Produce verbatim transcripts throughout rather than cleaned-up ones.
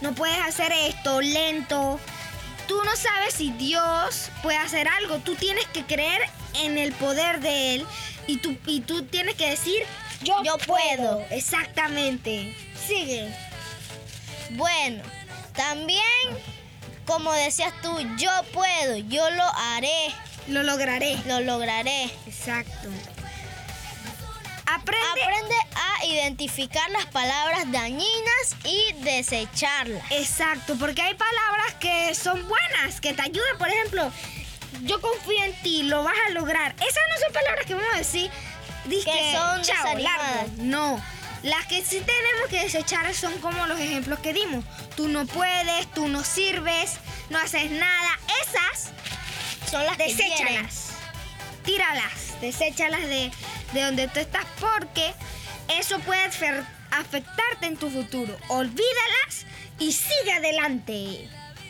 no puedes hacer esto, lento. Tú no sabes si Dios puede hacer algo. Tú tienes que creer en el poder de Él y tú, y tú tienes que decir, yo, Yo puedo. puedo. Exactamente. Sigue. Bueno, también, como decías tú, yo puedo, yo lo haré, Lo lograré. lo lograré. Exacto. Aprende. Aprende a identificar las palabras dañinas y desecharlas. Exacto, porque hay palabras que son buenas, que te ayudan. Por ejemplo, yo confío en ti, lo vas a lograr. Esas no son palabras que vamos a decir dizque, Que son chao, desanimadas. largo. No, las que sí tenemos que desechar son como los ejemplos que dimos. Tú no puedes, tú no sirves, no haces nada. Esas, Son las que hieren. deséchalas, tíralas, deséchalas de, de donde tú estás, porque eso puede fer- afectarte en tu futuro. Olvídalas y sigue adelante.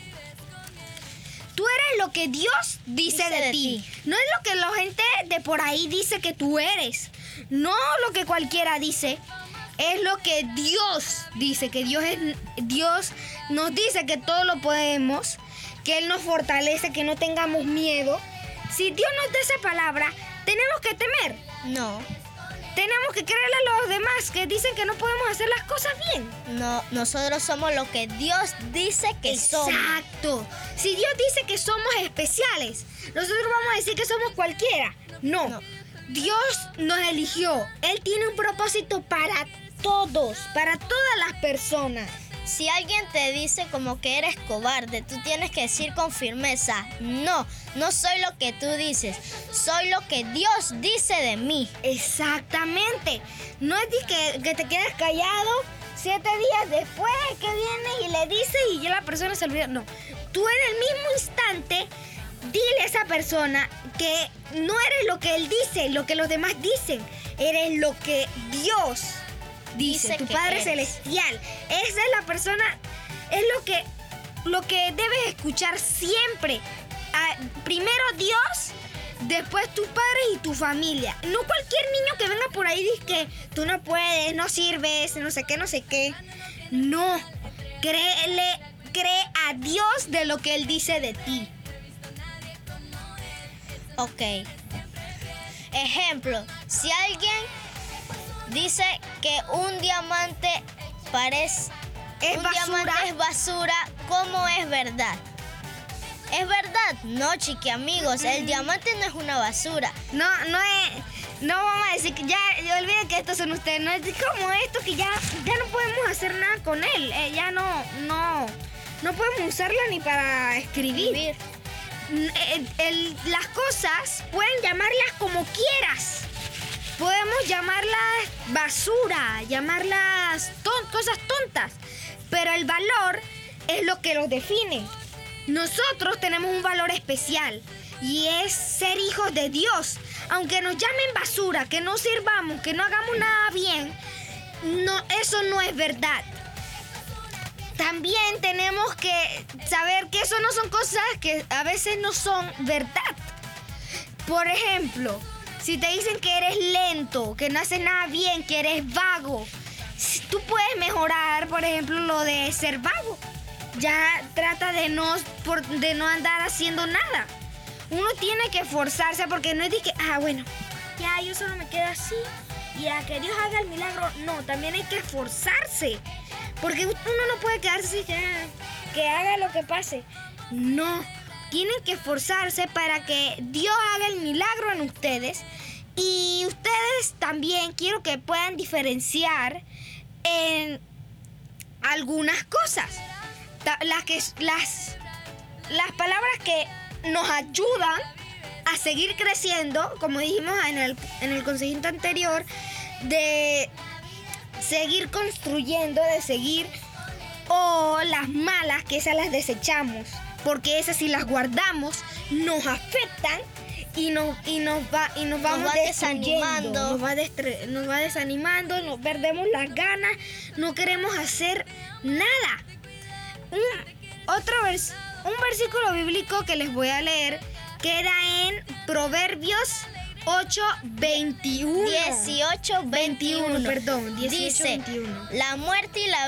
Tú eres lo que Dios dice, Dice de, de ti. ti. No es lo que la gente de por ahí dice que tú eres. No lo que cualquiera dice. Es lo que Dios dice, que Dios es Dios nos dice que todo lo podemos, que Él nos fortalece, que no tengamos miedo. Si Dios nos da esa palabra, tenemos que temer. No, Tenemos que creerle a los demás que dicen que no podemos hacer las cosas bien. no, nosotros somos lo que Dios dice que somos. Exacto. Si Dios dice que somos especiales, nosotros vamos a decir que somos cualquiera. No. No. Dios nos eligió. Él tiene un propósito para todos, para todas las personas. Si alguien te dice como que eres cobarde, tú tienes que decir con firmeza, no, no soy lo que tú dices, soy lo que Dios dice de mí. Exactamente. No es de que, que te quedes callado siete días después que vienes y le dices y ya la persona se olvida. No. Tú en el mismo instante dile a esa persona que no eres lo que él dice, lo que los demás dicen. Eres lo que Dios dice, Dice tu que Padre eres. Celestial. Esa es la persona, es lo que, lo que debes escuchar siempre. Ah, primero Dios, después tus padres y tu familia. No cualquier niño que venga por ahí y dice que tú no puedes, no sirves, no sé qué, no sé qué. No, créele, cree a Dios de lo que Él dice de ti. Ok. Ejemplo, si alguien dice que un diamante parece... Es un basura. diamante es basura, ¿cómo es verdad? ¿Es verdad? No, chiqui amigos, el diamante no es una basura. No, no es, no vamos a decir que ya, ya olviden que estos son ustedes, no es como esto que ya, ya no podemos hacer nada con él, eh, ya no, no, no podemos usarlo ni para escribir. Vivir. El- el- las cosas pueden llamarlas como quieras. Podemos llamarlas basura, llamarlas ton- cosas tontas, pero el valor es lo que los define. Nosotros tenemos un valor especial y es ser hijos de Dios. Aunque nos llamen basura, que no sirvamos, que no hagamos nada bien, no, eso no es verdad. También tenemos que saber que eso no son cosas que a veces no son verdad. Por ejemplo, si te dicen que eres lento, que no haces nada bien, que eres vago, si tú puedes mejorar, por ejemplo, lo de ser vago. Ya trata de no, por- de no andar haciendo nada. Uno tiene que esforzarse porque no es de que, ah, bueno, ya yo solo me quedo así y a que Dios haga el milagro. No, también hay que esforzarse. Porque uno no puede quedarse así que, ah, que haga lo que pase. No, tienen que esforzarse para que Dios haga el milagro en ustedes. Y ustedes también quiero que puedan diferenciar en algunas cosas. Ta- Las, que, las, las palabras que nos ayudan a seguir creciendo, como dijimos en el, en el consejito anterior, de seguir construyendo, de seguir, o las malas, que esas las desechamos, porque esas si las guardamos nos afectan y nos, y nos, va, y nos vamos va destruyendo, desanimando. nos va, destre- nos va desanimando, nos perdemos las ganas, no queremos hacer nada. Un, otro vers- un versículo bíblico que les voy a leer queda en Proverbios ocho veintiuno. dieciocho veintiuno. perdón, dieciocho Dice, veintiuno. la muerte y la